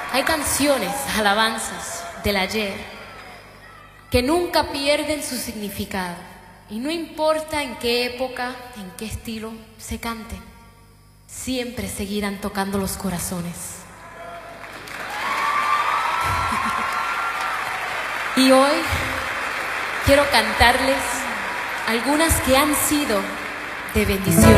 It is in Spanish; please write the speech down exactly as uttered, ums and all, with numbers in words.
Hay canciones, alabanzas del ayer que nunca pierden su significado. Y no importa en qué época, en qué estilo se canten, siempre seguirán tocando los corazones. Y hoy quiero cantarles algunas que han sido de bendición